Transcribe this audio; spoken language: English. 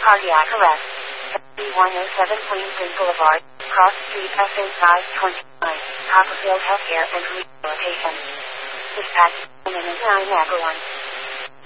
cardiac arrest. B107 Queensland Boulevard, Cross Street, SA 529, Copperfield Healthcare and Rehabilitation. Dispatch 991.